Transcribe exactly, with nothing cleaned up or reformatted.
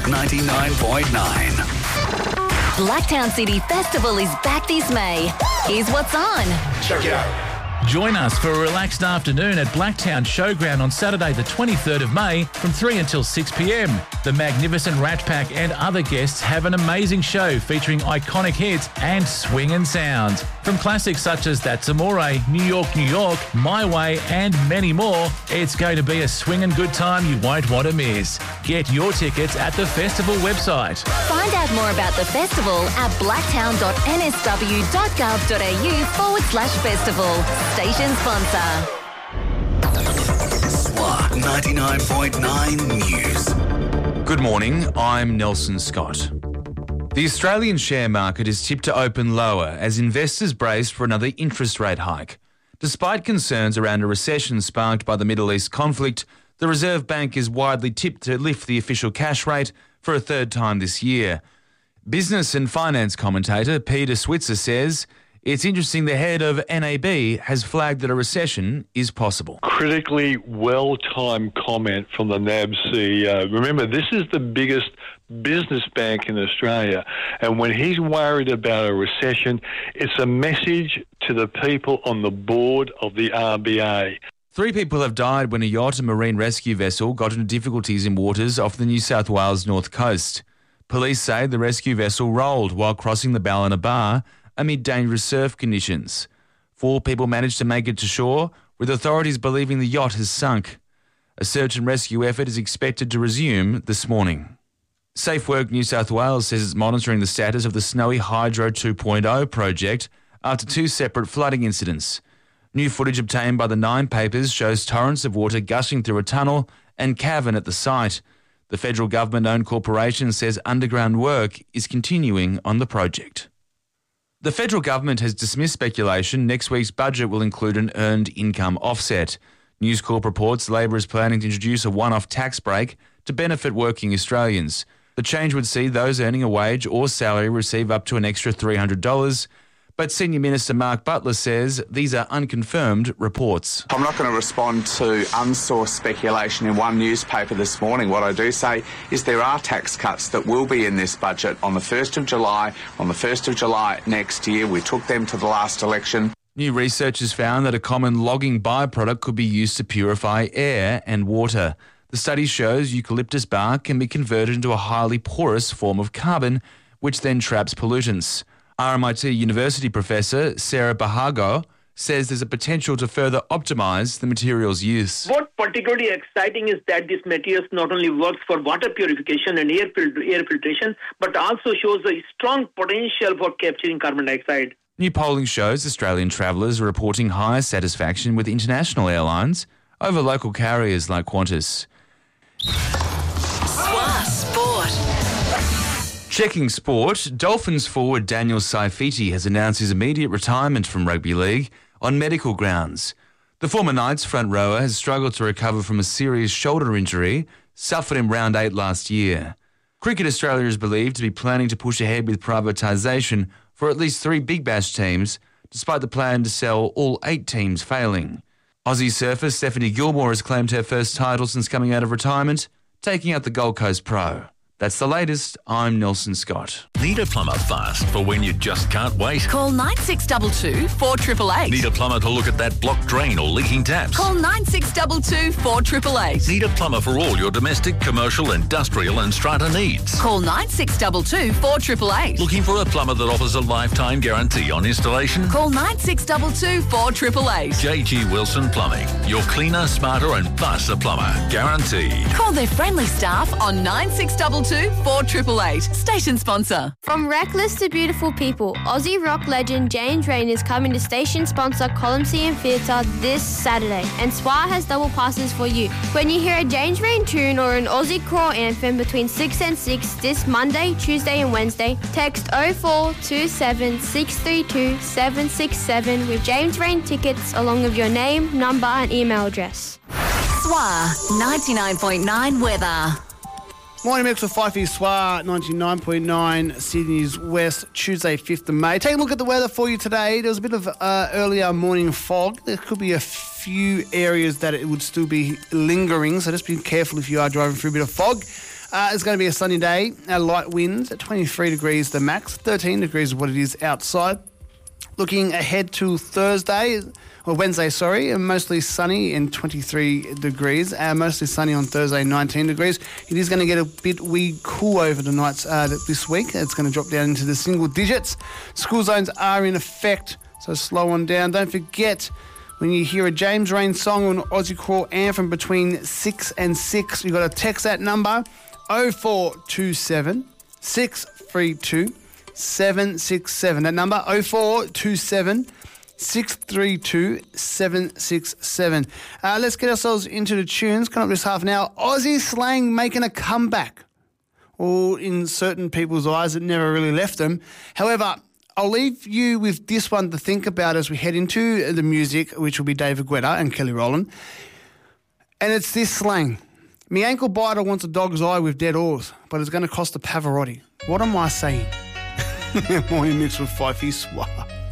ninety-nine point nine. Blacktown City Festival is back this May. Here's what's on. Check it out. Join us for a relaxed afternoon at Blacktown Showground on Saturday the twenty-third of May from three until six p.m. The magnificent Rat Pack and other guests have an amazing show featuring iconic hits and swinging sound. From classics such as That's Amore, New York, New York, My Way and many more, it's going to be a swinging good time you won't want to miss. Get your tickets at the festival website. Find out more about the festival at blacktown.nsw.gov.au forward slash festival. Station sponsor. S W A ninety-nine point nine News. Good morning, I'm Nelson Scott. The Australian share market is tipped to open lower as investors brace for another interest rate hike. Despite concerns around a recession sparked by the Middle East conflict, the Reserve Bank is widely tipped to lift the official cash rate for a third time this year. Business and finance commentator Peter Switzer says it's interesting the head of N A B has flagged that a recession is possible. Critically well-timed comment from the N A B C E O. Remember, this is the biggest business bank in Australia, and when he's worried about a recession, it's a message to the people on the board of the R B A. Three people have died when a yacht and marine rescue vessel got into difficulties in waters off the New South Wales north coast. Police say the rescue vessel rolled while crossing the Ballina Bar amid dangerous surf conditions. Four people managed to make it to shore, with authorities believing the yacht has sunk. A search and rescue effort is expected to resume this morning. Safe Work New South Wales says it's monitoring the status of the Snowy Hydro two point oh project after two separate flooding incidents. New footage obtained by the Nine Papers shows torrents of water gushing through a tunnel and cavern at the site. The federal government-owned corporation says underground work is continuing on the project. The federal government has dismissed speculation next week's budget will include an earned income offset. News Corp reports Labor is planning to introduce a one-off tax break to benefit working Australians. The change would see those earning a wage or salary receive up to an extra three hundred dollars. But Senior Minister Mark Butler says these are unconfirmed reports. I'm not going to respond to unsourced speculation in one newspaper this morning. What I do say is there are tax cuts that will be in this budget on the first of July, on the first of July next year. We took them to the last election. New research has found that a common logging byproduct could be used to purify air and water. The study shows eucalyptus bark can be converted into a highly porous form of carbon, which then traps pollutants. R M I T University professor Sarah Bahago says there's a potential to further optimise the material's use. What's particularly exciting is that this material not only works for water purification and air, fil- air filtration, but also shows a strong potential for capturing carbon dioxide. New polling shows Australian travellers are reporting higher satisfaction with international airlines over local carriers like Qantas. S W A Sport. Checking sport, Dolphins forward Daniel Saifiti has announced his immediate retirement from rugby league on medical grounds. The former Knights front rower has struggled to recover from a serious shoulder injury suffered in round eight last year. Cricket Australia is believed to be planning to push ahead with privatisation for at least three Big Bash teams, despite the plan to sell all eight teams failing. Aussie surfer Stephanie Gilmore has claimed her first title since coming out of retirement, taking out the Gold Coast Pro. That's the latest. I'm Nelson Scott. Need a plumber fast for when you just can't wait? Call nine six two two, four eight eight eight. Need a plumber to look at that blocked drain or leaking taps? Call nine six two two, four eight eight eight. Need a plumber for all your domestic, commercial, industrial and strata needs? Call nine six two two, four eight eight eight. Looking for a plumber that offers a lifetime guarantee on installation? Call nine six two two, four eight eight eight. J G Wilson Plumbing. Your cleaner, smarter and faster plumber. Guaranteed. Call their friendly staff on nine six two two, four eight eight eight. Station sponsor. From reckless to beautiful people, Aussie rock legend James Rain is coming to station sponsor Coliseum Theatre this Saturday, and S W A has double passes for you. When you hear a James Rain tune or an Aussie crawl anthem between six and six this Monday, Tuesday and Wednesday, text oh four two seven, six three two, seven six seven with James Rain tickets along with your name, number and email address. S W A ninety-nine point nine weather. Morning mix with Fife S W A ninety-nine point nine Sydney's West, Tuesday fifth of May. Take a look at the weather for you today. There was a bit of uh, earlier morning fog. There could be a few areas that it would still be lingering, so just be careful if you are driving through a bit of fog. Uh, it's going to be a sunny day. A light winds at twenty-three degrees the max, thirteen degrees is what it is outside. Looking ahead to Thursday, or Wednesday, sorry, mostly sunny and twenty-three degrees. Uh, mostly sunny on Thursday, nineteen degrees. It is going to get a bit wee cool over the nights uh, this week. It's going to drop down into the single digits. School zones are in effect, so slow on down. Don't forget, when you hear a James Rain song or an Aussie Crawl anthem between six and six, you've got to text that number oh four two seven, six three two, seven six seven. That number oh four two seven, six three two, seven six seven. Uh, let's get ourselves into the tunes. Coming up this half an hour, Aussie slang making a comeback. Or in certain people's eyes, it never really left them. However, I'll leave you with this one to think about as we head into the music, which will be David Guetta and Kelly Rowland. And it's this slang. Me ankle biter wants a dog's eye with dead oars, but it's going to cost a Pavarotti. What am I saying? Morning mix with Fifey Swar.